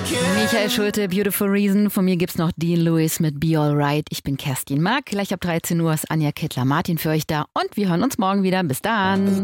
Michael Schulte, Beautiful Reason. Von mir gibt's noch Dean Lewis mit Be Alright. Ich bin Kerstin Mack. Gleich ab 13 Uhr ist Anja Kittler-Martin für euch da. Und wir hören uns morgen wieder. Bis dann.